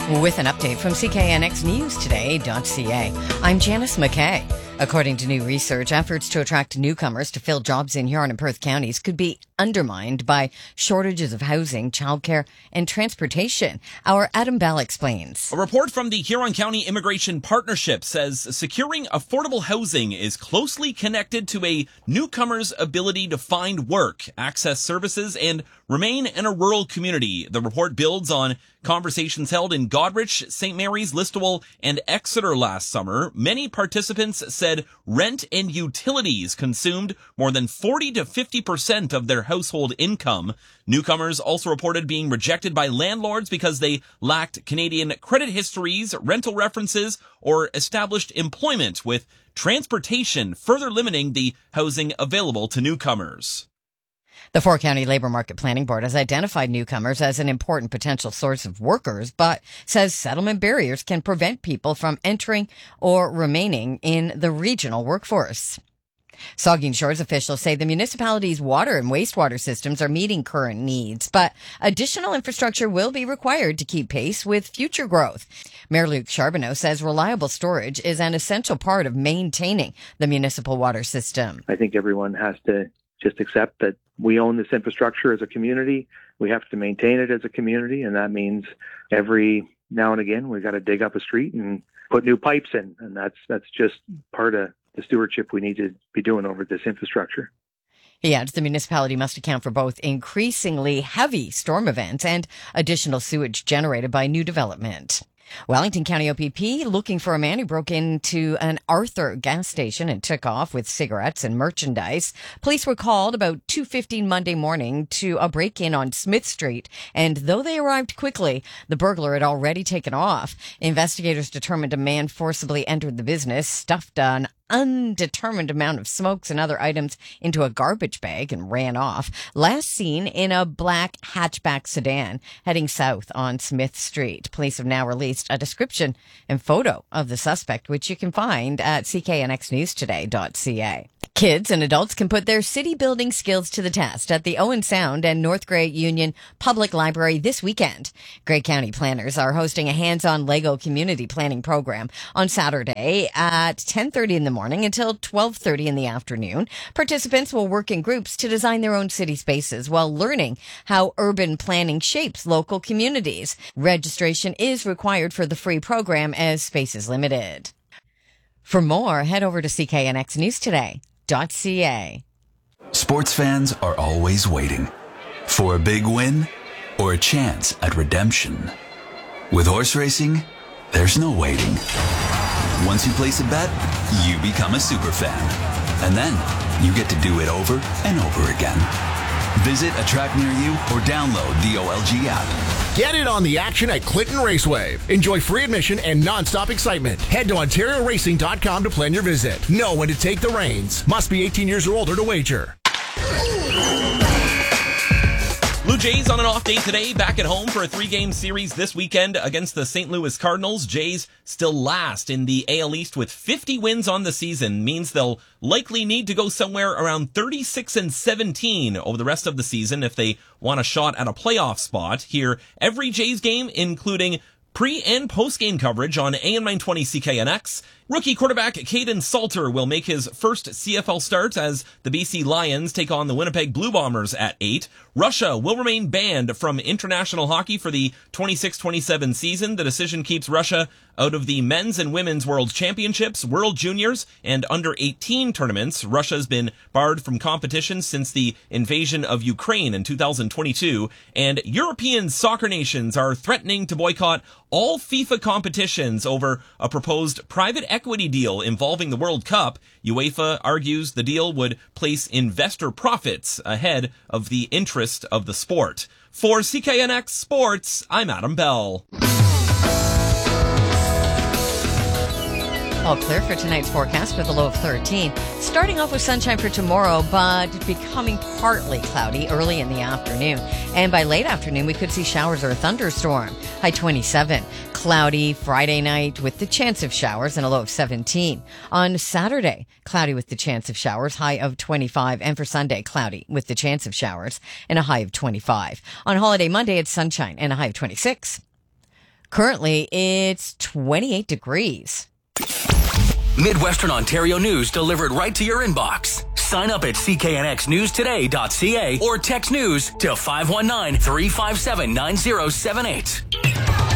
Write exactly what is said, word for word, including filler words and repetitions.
With an update from C K N X News Today dot C A, I'm Janice McKay. According to new research, efforts to attract newcomers to fill jobs in Huron and Perth counties could be undermined by shortages of housing, childcare, and transportation. Our Adam Bell explains. A report from the Huron County Immigration Partnership says securing affordable housing is closely connected to a newcomer's ability to find work, access services, and remain in a rural community. The report builds on conversations held in Goderich, Saint Mary's, Listowel, and Exeter last summer. Many participants said rent and utilities consumed more than forty to fifty percent of their household income. Newcomers also reported being rejected by landlords because they lacked Canadian credit histories, rental references, or established employment, with transportation further limiting the housing available to newcomers. The four-county Labour Market Planning Board has identified newcomers as an important potential source of workers, but says settlement barriers can prevent people from entering or remaining in the regional workforce. Saugeen Shores officials say the municipality's water and wastewater systems are meeting current needs, but additional infrastructure will be required to keep pace with future growth. Mayor Luc Charbonneau says reliable storage is an essential part of maintaining the municipal water system. I think everyone has to just accept that we own this infrastructure as a community. We have to maintain it as a community, and that means every now and again we've got to dig up a street and put new pipes in, and that's that's just part of the stewardship we need to be doing over this infrastructure. He adds the municipality must account for both increasingly heavy storm events and additional sewage generated by new development. Wellington County O P P looking for a man who broke into an Arthur gas station and took off with cigarettes and merchandise. Police were called about two fifteen Monday morning to a break-in on Smith Street, and though they arrived quickly, the burglar had already taken off. Investigators determined a man forcibly entered the business, stuffed an undetermined amount of smokes and other items into a garbage bag and ran off. Last seen in a black hatchback sedan heading south on Smith Street. Police have now released a description and photo of the suspect, which you can find at C K N X News Today dot C A. Kids and adults can put their city building skills to the test at the Owen Sound and North Grey Union Public Library this weekend. Grey County planners are hosting a hands-on Lego community planning program on Saturday at ten thirty in the morning until twelve thirty in the afternoon. Participants will work in groups to design their own city spaces while learning how urban planning shapes local communities. Registration is required for the free program as space is limited. For more, head over to C K N X News Today dot C A. Sports fans are always waiting for a big win or a chance at redemption. With horse racing, there's no waiting. Once you place a bet, you become a super fan. And then you get to do it over and over again. Visit a track near you or download the O L G app. Get in on the action at Clinton Raceway. Enjoy free admission and non-stop excitement. Head to Ontario Racing dot com to plan your visit. Know when to take the reins. Must be eighteen years or older to wager. Blue Jays on an off day today, back at home for a three-game series this weekend against the Saint Louis Cardinals. Jays still last in the A L East with fifty wins on the season. Means they'll likely need to go somewhere around thirty-six and seventeen over the rest of the season if they want a shot at a playoff spot. Hear every Jays game, including pre- and post-game coverage on A M nine twenty C K N X. Rookie quarterback Caden Salter will make his first C F L start as the B C Lions take on the Winnipeg Blue Bombers at eight. Russia will remain banned from international hockey for the twenty-six twenty-seven season. The decision keeps Russia out of the men's and women's world championships, world juniors, and under eighteen tournaments. Russia's been barred from competition since the invasion of Ukraine in two thousand twenty-two, and European soccer nations are threatening to boycott all FIFA competitions over a proposed private equity deal involving the World Cup. UEFA argues the deal would place investor profits ahead of the interest of the sport. For C K N X Sports, I'm Adam Bell. All clear for tonight's forecast with a low of thirteen. Starting off with sunshine for tomorrow, but becoming partly cloudy early in the afternoon. And by late afternoon, we could see showers or a thunderstorm. High twenty-seven. Cloudy Friday night with the chance of showers and a low of seventeen. On Saturday, cloudy with the chance of showers, high of twenty-five. And for Sunday, cloudy with the chance of showers and a high of twenty-five. On holiday Monday, it's sunshine and a high of twenty-six. Currently, it's twenty-eight degrees. Midwestern Ontario news delivered right to your inbox. Sign up at c k n x news today dot c a or text news to five one nine, three five seven, nine zero seven eight.